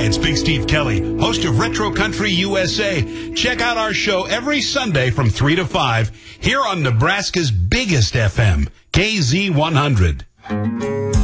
it's Big Steve Kelly, host of Retro Country USA. Check out our show every Sunday from 3 to 5 here on Nebraska's biggest FM, KZ100.